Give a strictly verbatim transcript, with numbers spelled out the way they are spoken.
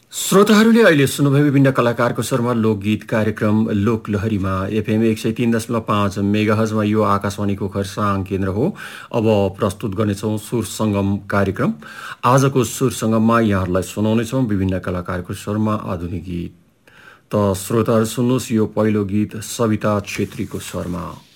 श्रोताहरूले अहिले सुन्नुभयो विभिन्न कलाकारको स्वरमा लोकगीत कार्यक्रम लोकलहरीमा एफएम एक सय तीन दशमलव पाँच मेगाहजमा यो आकाशवाणीको खरसाङ केन्द्र हो। अब प्रस्तुत गर्नेछौँ सुर सङ्गम कार्यक्रम। आजको सुर सङ्गममा यहाँहरूलाई सुनाउनेछौँ विभिन्न कलाकारको स्वरमा आधुनिक गीत। त श्रोताहरू सुन्नुहोस् यो पहिलो गीत सविता छेत्रीको स्वरमा।